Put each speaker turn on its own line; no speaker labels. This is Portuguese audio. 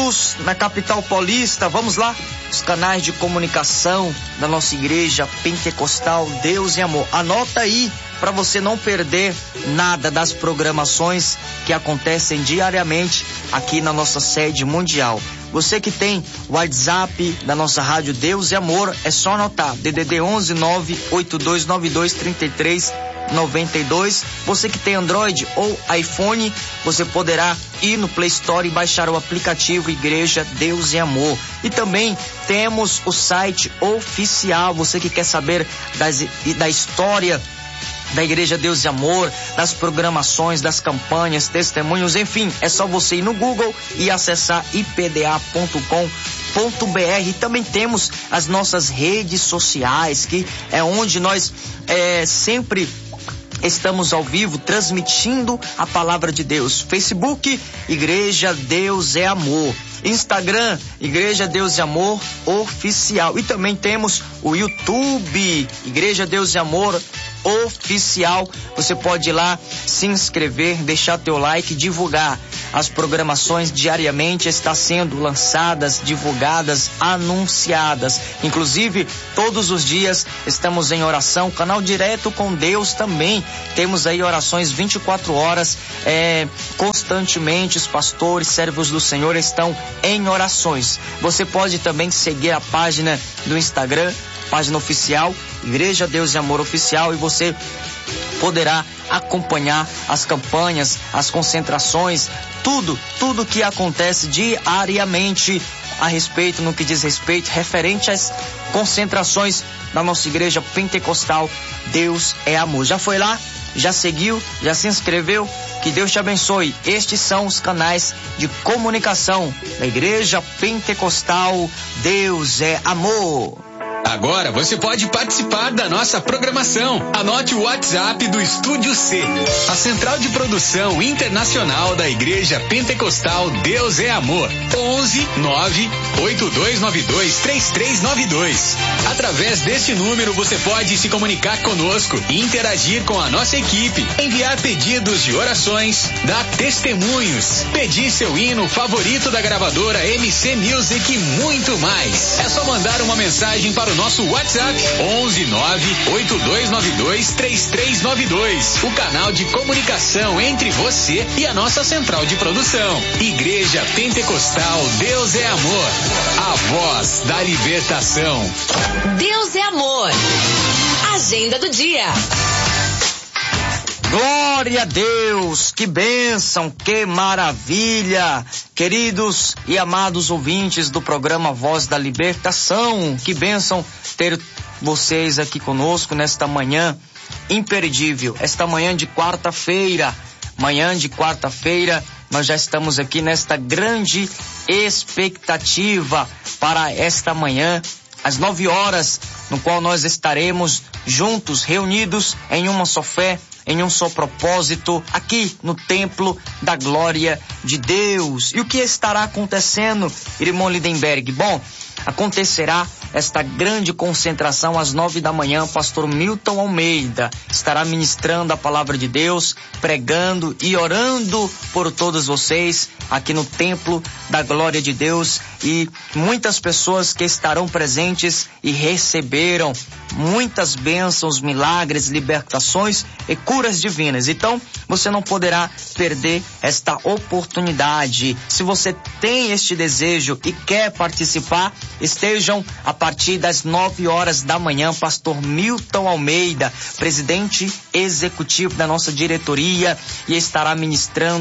juntos na capital paulista. Vamos lá, os canais de comunicação da nossa igreja pentecostal Deus e Amor. Anota aí para você não perder nada das programações que acontecem diariamente aqui na nossa sede mundial. Você que tem o WhatsApp da nossa rádio Deus e Amor, é só anotar DDD 11 98292 3392. Você que tem Android ou iPhone, você poderá ir no Play Store e baixar o aplicativo Igreja Deus e Amor. E também temos o site oficial. Você que quer saber da história da Igreja Deus e Amor, das programações, das campanhas, testemunhos, enfim, é só você ir no Google e acessar ipda.com.br. Também temos as nossas redes sociais, que é onde nós sempre estamos ao vivo transmitindo a palavra de Deus. Facebook, Igreja Deus é Amor. Instagram, Igreja Deus e Amor Oficial. E também temos o YouTube, Igreja Deus e Amor Oficial. Você pode ir lá, se inscrever, deixar teu like, divulgar as programações diariamente, está sendo lançadas, divulgadas, anunciadas. Inclusive, todos os dias estamos em oração, canal direto com Deus também. Temos aí orações 24 horas, constantemente os pastores, servos do Senhor estão em orações. Você pode também seguir a página do Instagram, página oficial, Igreja Deus e Amor Oficial, e você poderá acompanhar as campanhas, as concentrações, tudo que acontece diariamente a respeito, no que diz respeito, referente às concentrações da nossa igreja pentecostal Deus é Amor. Já foi lá? Já seguiu? Já se inscreveu? Que Deus te abençoe. Estes são os canais de comunicação da Igreja Pentecostal Deus é Amor.
Agora você pode participar da nossa programação. Anote o WhatsApp do Estúdio C, a central de produção internacional da Igreja Pentecostal Deus é Amor. 11 98292 3392. Através deste número você pode se comunicar conosco e interagir com a nossa equipe, enviar pedidos de orações, dar testemunhos, pedir seu hino favorito da gravadora MC Music e muito mais. É só mandar uma mensagem para o nosso WhatsApp 11 98292 3392. O canal de comunicação entre você e a nossa central de produção. Igreja Pentecostal Deus é Amor, a voz da libertação.
Deus é Amor. Agenda do dia.
Glória a Deus, que bênção, que maravilha, queridos e amados ouvintes do programa Voz da Libertação, que bênção ter vocês aqui conosco nesta manhã imperdível, esta manhã de quarta-feira, nós já estamos aqui nesta grande expectativa para esta manhã, às 9 horas, no qual nós estaremos juntos, reunidos em uma só fé, em um só propósito, aqui no Templo da Glória de Deus. E o que estará acontecendo, irmão Lindenberg? Bom, acontecerá esta grande concentração às 9 da manhã. Pastor Milton Almeida estará ministrando a palavra de Deus, pregando e orando por todos vocês aqui no Templo da Glória de Deus, e muitas pessoas que estarão presentes e receberam muitas bênçãos, milagres, libertações e curas divinas. Então, você não poderá perder esta oportunidade. Se você tem este desejo e quer participar, estejam a partir das 9 horas da manhã. Pastor Milton Almeida, presidente executivo da nossa diretoria, e estará ministrando